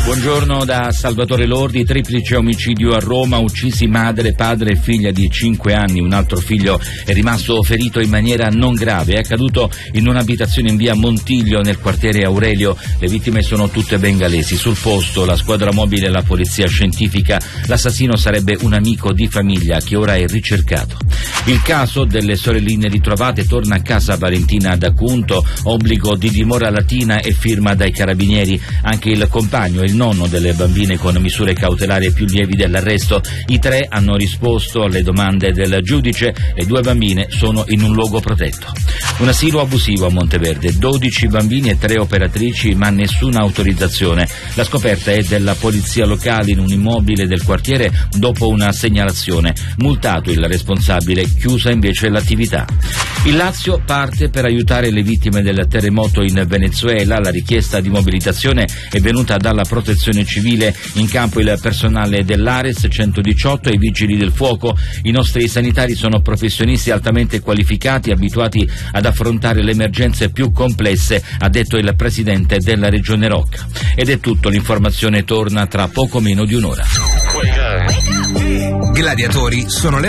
Buongiorno da Salvatore Lordi. Triplice omicidio a Roma, uccisi madre, padre e figlia di 5 anni. Un altro figlio è rimasto ferito in maniera non grave. È accaduto in un'abitazione in via Montiglio nel quartiere Aurelio. Le vittime sono tutte bengalesi. Sul posto la squadra mobile e la polizia scientifica. L'assassino sarebbe un amico di famiglia che ora è ricercato. Il caso delle sorelline ritrovate torna a casa Valentina da Cunto, obbligo di dimora latina e firma dai carabinieri. Anche il compagno e il nonno delle bambine con misure cautelari più lievi dell'arresto. I 3 hanno risposto alle domande del giudice. Le 2 bambine sono in un luogo protetto. Un asilo abusivo a Monteverde, 12 bambini e 3 operatrici ma nessuna autorizzazione. La scoperta è della polizia locale in un immobile del quartiere dopo una segnalazione. Multato il responsabile, chiusa invece l'attività. Il Lazio parte per aiutare le vittime del terremoto in Venezuela. La richiesta di mobilitazione è venuta dalla Protezione Civile. In campo il personale dell'Ares 118 e i vigili del fuoco. I nostri sanitari sono professionisti altamente qualificati, abituati ad affrontare le emergenze più complesse, ha detto il presidente della Regione Rocca. Ed è tutto, l'informazione torna tra poco meno di un'ora. Gladiatori sono le